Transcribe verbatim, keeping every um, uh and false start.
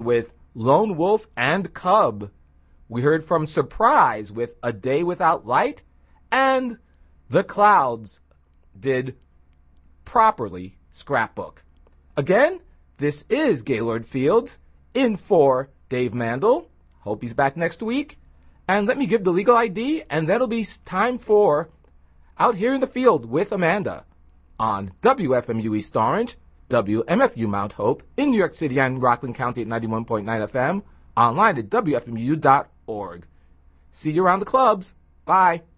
with Lone Wolf and Cub. We heard from Surprise with A Day Without Light, and The Clouds did Properly Scrapbook. Again, this is Gaylord Fields in for Dave Mandel. Hope he's back next week. And let me give the legal I D, and then it'll be time for Out Here in the Field with Amanda on W F M U East Orange, W M F U Mount Hope in New York City and Rockland County at ninety-one point nine F M, online at W F M U dot org. See you around the clubs. Bye.